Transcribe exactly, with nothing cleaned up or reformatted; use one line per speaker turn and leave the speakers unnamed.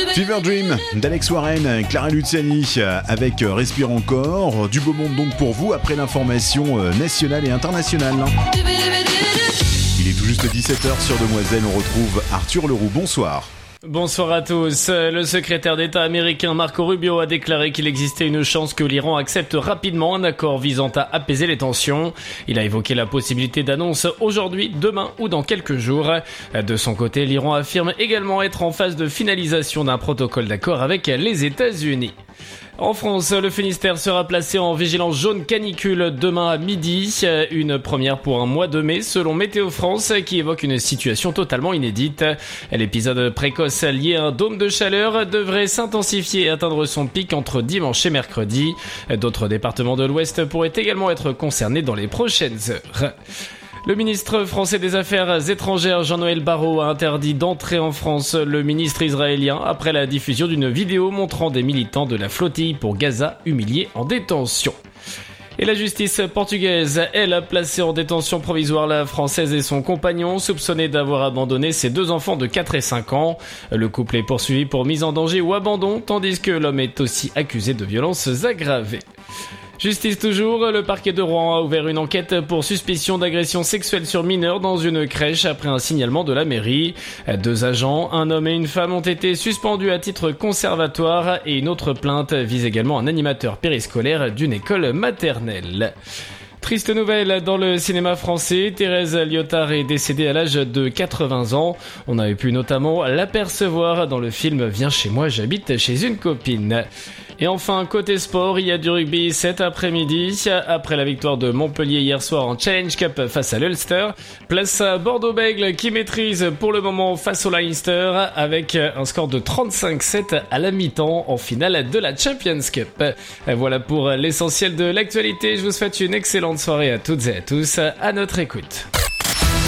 Fever Dream d'Alex Warren, Clara Luciani avec Respire encore. Du beau monde donc pour vous après l'information nationale et internationale. Il est tout juste dix-sept heures sur Demoiselle, on retrouve Arthur Leroux, bonsoir.
Bonsoir à tous. Le secrétaire d'État américain Marco Rubio a déclaré qu'il existait une chance que l'Iran accepte rapidement un accord visant à apaiser les tensions. Il a évoqué la possibilité d'annonce aujourd'hui, demain ou dans quelques jours. De son côté, l'Iran affirme également être en phase de finalisation d'un protocole d'accord avec les États-Unis. En France, le Finistère sera placé en vigilance jaune canicule demain à midi. Une première pour un mois de mai selon Météo France qui évoque une situation totalement inédite. L'épisode précoce lié à un dôme de chaleur devrait s'intensifier et atteindre son pic entre dimanche et mercredi. D'autres départements de l'Ouest pourraient également être concernés dans les prochaines heures. Le ministre français des Affaires étrangères Jean-Noël Barrot a interdit d'entrer en France le ministre israélien après la diffusion d'une vidéo montrant des militants de la flottille pour Gaza humiliés en détention. Et la justice portugaise, elle, a placé en détention provisoire la Française et son compagnon, soupçonnés d'avoir abandonné ses deux enfants de quatre et cinq ans. Le couple est poursuivi pour mise en danger ou abandon, tandis que l'homme est aussi accusé de violences aggravées. Justice toujours, le parquet de Rouen a ouvert une enquête pour suspicion d'agression sexuelle sur mineurs dans une crèche après un signalement de la mairie. Deux agents, un homme et une femme ont été suspendus à titre conservatoire et une autre plainte vise également un animateur périscolaire d'une école maternelle. Triste nouvelle dans le cinéma français, Thérèse Liotard est décédée à l'âge de quatre-vingts ans. On avait pu notamment l'apercevoir dans le film « Viens chez moi, j'habite chez une copine ». Et enfin, côté sport, il y a du rugby cet après-midi. Après la victoire de Montpellier hier soir en Challenge Cup face à l'Ulster, place à Bordeaux-Bègles qui maîtrise pour le moment face au Leinster avec un score de trente-cinq sept à la mi-temps en finale de la Champions Cup. Voilà pour l'essentiel de l'actualité. Je vous souhaite une excellente soirée à toutes et à tous. À notre écoute.